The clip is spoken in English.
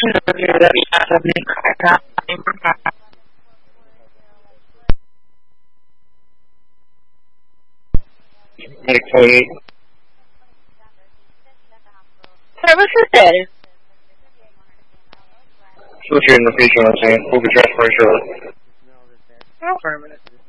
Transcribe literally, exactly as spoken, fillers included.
是觉得比较的那个啥，没办法。 Medic forty-eight. Services status. What's your location? I'm saying. We'll be transferring shortly. Affirmative.